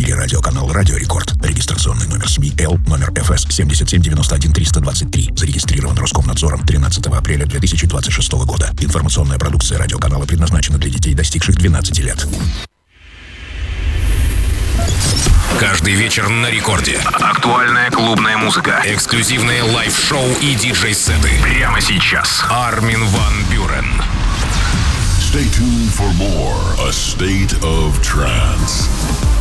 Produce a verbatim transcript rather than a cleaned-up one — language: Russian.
эфире радиоканал «Радио Рекорд». Регистрационный номер СМИ Л, номер эф эс семь семь девять один три два три. Зарегистрирован Роскомнадзором тринадцатого апреля две тысячи двадцать шестого года. Информационная продукция радиоканала предназначена для детей, достигших двенадцати лет. Каждый вечер на рекорде. Актуальная клубная музыка, эксклюзивные лайв-шоу и диджей-сеты. Прямо сейчас. Армин ван Бюрен. Stay tuned for more A State of Trance.